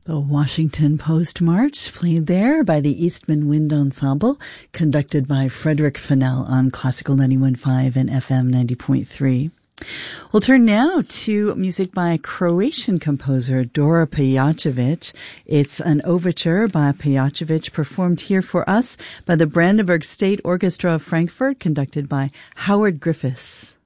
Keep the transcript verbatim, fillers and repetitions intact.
The Washington Post March, played there by the Eastman Wind Ensemble, conducted by Frederick Fennell on Classical ninety-one point five and F M ninety point three. We'll turn now to music by Croatian composer Dora Pejacevic. It's an overture by Pejacevic performed here for us by the Brandenburg State Orchestra of Frankfurt, conducted by Howard Griffiths.